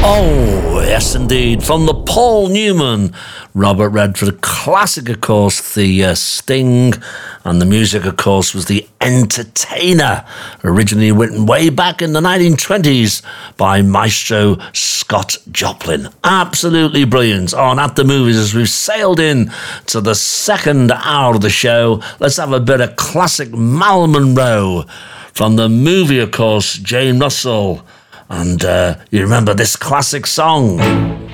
Oh, yes, indeed. From the Paul Newman, Robert Redford classic, of course, the Sting, and the music, of course, was The Entertainer, originally written way back in the 1920s by Maestro Scott Joplin. Absolutely brilliant. On At the Movies, as we've sailed in to the second hour of the show, let's have a bit of classic Mal Monroe from the movie, of course, Jane Russell. And you remember this classic song.